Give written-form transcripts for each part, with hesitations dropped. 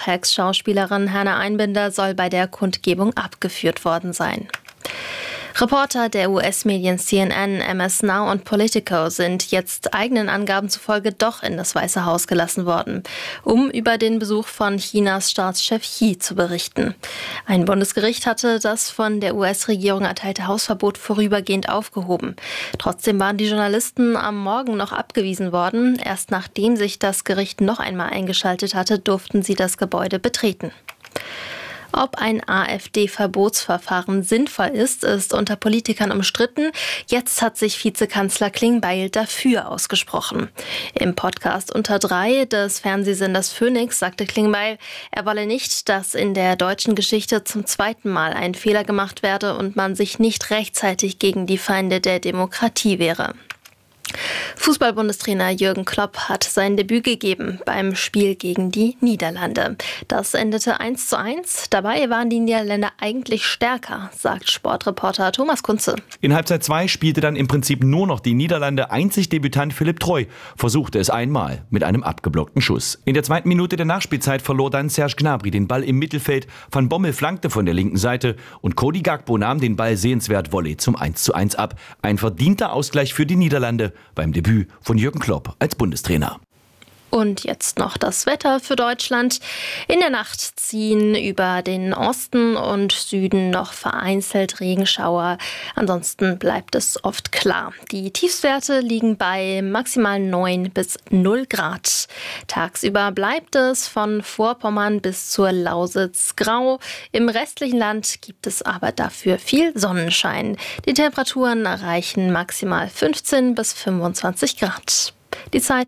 Auch Ex-Schauspielerin Hannah Einbinder soll bei der Kundgebung abgeführt worden sein. Reporter der US-Medien CNN, MS Now und Politico sind jetzt eigenen Angaben zufolge doch in das Weiße Haus gelassen worden, um über den Besuch von Chinas Staatschef Xi zu berichten. Ein Bundesgericht hatte das von der US-Regierung erteilte Hausverbot vorübergehend aufgehoben. Trotzdem waren die Journalisten am Morgen noch abgewiesen worden. Erst nachdem sich das Gericht noch einmal eingeschaltet hatte, durften sie das Gebäude betreten. Ob ein AfD-Verbotsverfahren sinnvoll ist unter Politikern umstritten. Jetzt hat sich Vizekanzler Klingbeil dafür ausgesprochen. Im Podcast Unter 3 des Fernsehsenders Phoenix sagte Klingbeil, er wolle nicht, dass in der deutschen Geschichte zum zweiten Mal ein Fehler gemacht werde und man sich nicht rechtzeitig gegen die Feinde der Demokratie wehre. Fußball-Bundestrainer Jürgen Klopp hat sein Debüt gegeben beim Spiel gegen die Niederlande. Das endete 1:1. Dabei waren die Niederländer eigentlich stärker, sagt Sportreporter Thomas Kunze. In Halbzeit 2 spielte dann im Prinzip nur noch die Niederlande. Einzig Debütant Philipp Treu versuchte es einmal mit einem abgeblockten Schuss. In der 2. Minute der Nachspielzeit verlor dann Serge Gnabry den Ball im Mittelfeld. Van Bommel flankte von der linken Seite und Cody Gakpo nahm den Ball sehenswert Volley zum 1:1 ab. Ein verdienter Ausgleich für die Niederlande beim Debüt von Jürgen Klopp als Bundestrainer. Und jetzt noch das Wetter für Deutschland. In der Nacht ziehen über den Osten und Süden noch vereinzelt Regenschauer. Ansonsten bleibt es oft klar. Die Tiefstwerte liegen bei maximal 9 bis 0 Grad. Tagsüber bleibt es von Vorpommern bis zur Lausitz grau. Im restlichen Land gibt es aber dafür viel Sonnenschein. Die Temperaturen erreichen maximal 15 bis 25 Grad. Die Zeit.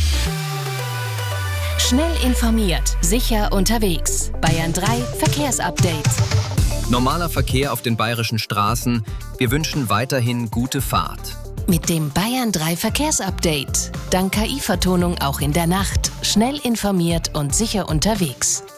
Schnell informiert, sicher unterwegs. Bayern 3 Verkehrsupdate. Normaler Verkehr auf den bayerischen Straßen. Wir wünschen weiterhin gute Fahrt. Mit dem Bayern 3 Verkehrsupdate. Dank KI-Vertonung auch in der Nacht. Schnell informiert und sicher unterwegs.